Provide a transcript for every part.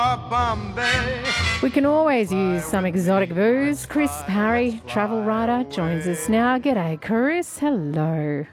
Bombay. We can always use some exotic booze. Chris Parry, travel writer, joins us now. G'day, Chris. Hello.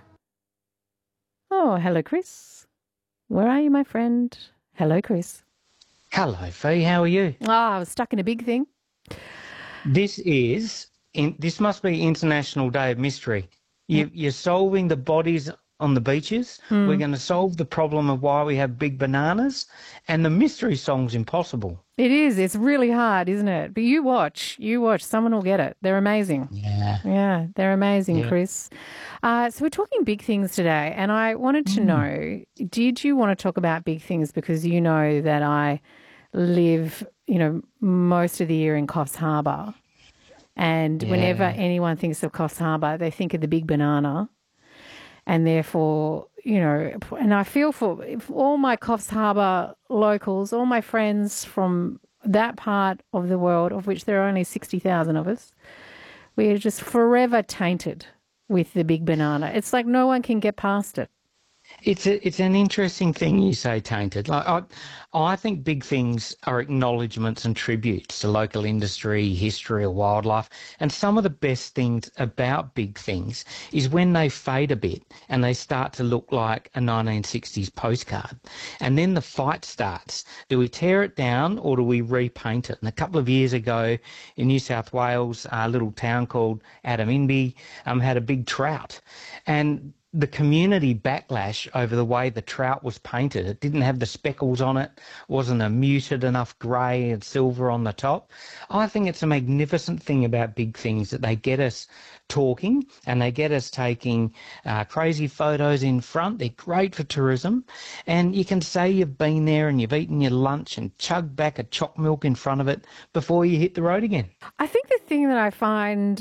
Oh, hello, Chris. Where are you, my friend? Hello, Chris. Hello, Fee. How are you? I was stuck in a big thing. This must be International Day of Mystery. You're solving the bodies on the beaches. We're going to solve the problem of why we have big bananas, and the mystery song's impossible. It is. It's really hard, isn't it? But you watch. Someone will get it. They're amazing. Yeah, they're amazing, Yeah. Chris. So we're talking big things today, and I wanted to know, did you want to talk about big things because you know that I live, most of the year in Coffs Harbour, and whenever anyone thinks of Coffs Harbour, they think of the big banana. And therefore, and I feel for all my Coffs Harbour locals, all my friends from that part of the world, of which there are only 60,000 of us, we are just forever tainted with the big banana. It's like no one can get past it. It's an interesting thing you say, tainted. Like I think big things are acknowledgements and tributes to local industry, history, or wildlife. And some of the best things about big things is when they fade a bit and they start to look like a 1960s postcard. And then the fight starts. Do we tear it down or do we repaint it? And a couple of years ago in New South Wales, a little town called Adam Inby had a big trout. And the community backlash over the way the trout was painted. It didn't have the speckles on it, wasn't a muted enough grey and silver on the top. I think it's a magnificent thing about big things that they get us talking and they get us taking crazy photos in front. They're great for tourism, and you can say you've been there and you've eaten your lunch and chugged back a choc milk in front of it before you hit the road again. I think the thing that I find